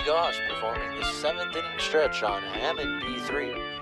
Goss performing the 7th inning stretch on Hammond B3.